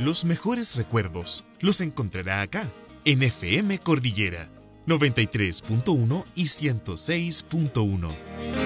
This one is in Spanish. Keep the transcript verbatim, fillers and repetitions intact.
Los mejores recuerdos los encontrará acá, en F M Cordillera, noventa y tres punto uno y ciento seis punto uno.